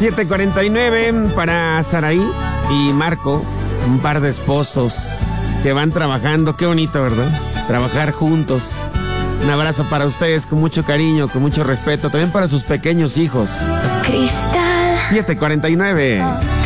7:49 para Saraí y Marco, un par de esposos que van trabajando. Qué bonito, ¿verdad? Trabajar juntos. Un abrazo para ustedes con mucho cariño, con mucho respeto, también para sus pequeños hijos. Cristal. 7:49.